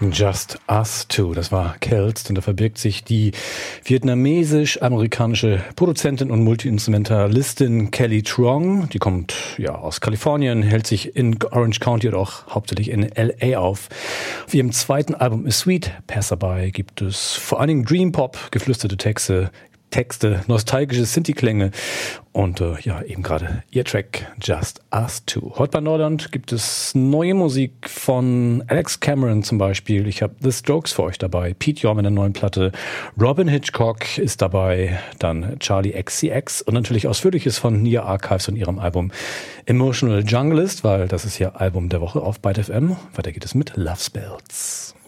Just Us Two, das war Kelst und da verbirgt sich die vietnamesisch-amerikanische Produzentin und Multi-Instrumentalistin Kelly Truong. Die kommt ja aus Kalifornien, hält sich in Orange County oder auch hauptsächlich in L.A. auf. Auf ihrem zweiten Album A Sweet Passerby gibt es vor allen Dingen Dream Pop, geflüsterte Texte, nostalgische Synthi-Klänge und eben gerade ihr Track Just Us Two. Heute bei Nordland gibt es neue Musik von Alex Cameron zum Beispiel. Ich habe The Strokes für euch dabei, Pete York mit der neuen Platte, Robin Hitchcock ist dabei, dann Charlie XCX und natürlich Ausführliches von Nia Archives von ihrem Album Emotional Junglist, weil das ist ja Album der Woche auf Byte FM. Weiter geht es mit Love Spells.